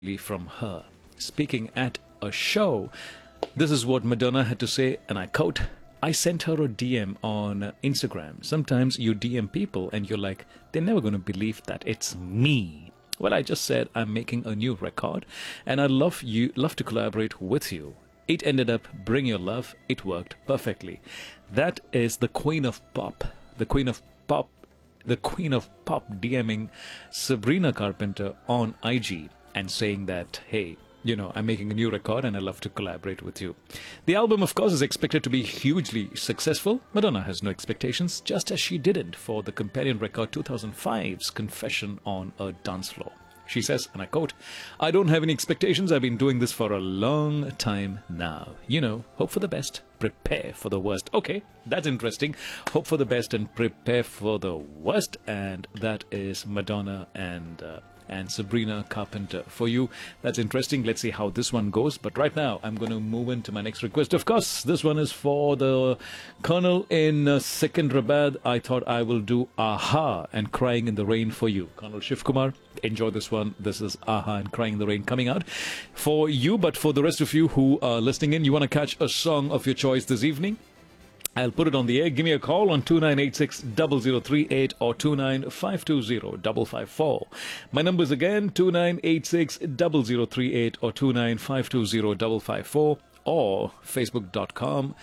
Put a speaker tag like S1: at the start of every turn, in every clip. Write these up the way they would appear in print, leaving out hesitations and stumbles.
S1: from her. Speaking at a show, this is what Madonna had to say, and I quote, I sent her a DM on Instagram. Sometimes you DM people and you're like, they're never going to believe that it's me. Well, I just said I'm making a new record and I'd love to collaborate with you. It ended up Bring Your Love. It worked perfectly. That is the Queen of Pop. The Queen of Pop DMing Sabrina Carpenter on IG and saying that, hey, I'm making a new record and I'd love to collaborate with you. The album, of course, is expected to be hugely successful. Madonna has no expectations, just as she didn't for the companion record 2005's Confession on a Dance Floor. She says, and I quote, I don't have any expectations. I've been doing this for a long time now. Hope for the best, prepare for the worst. Okay, that's interesting. Hope for the best and prepare for the worst. And that is Madonna and Sabrina Carpenter for you. That's interesting. Let's see how this one goes. But right now, I'm going to move into my next request. Of course, this one is for the Colonel in Secunderabad. I thought I will do Aha and Crying in the Rain for you. Colonel Shiv Kumar, enjoy this one. This is Aha and Crying in the Rain coming out for you. But for the rest of you who are listening in, you want to catch a song of your choice this evening? I'll put it on the air. Give me a call on 2986-0038 or 29520554. My numbers again, 2986-0038 or 29520554. Or Facebook.com,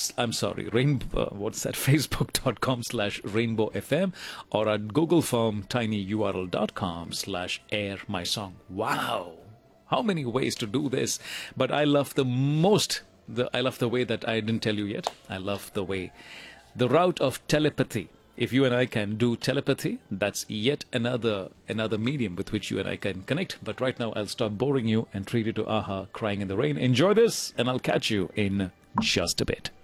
S1: Facebook.com/Rainbow FM or at Google Form tinyurl.com/air my song. Wow, how many ways to do this, but I love the way that I didn't tell you yet. I love the route of telepathy. If you and I can do telepathy, that's yet another medium with which you and I can connect. But right now, I'll stop boring you and treat you to Aha, Crying in the Rain. Enjoy this, and I'll catch you in just a bit.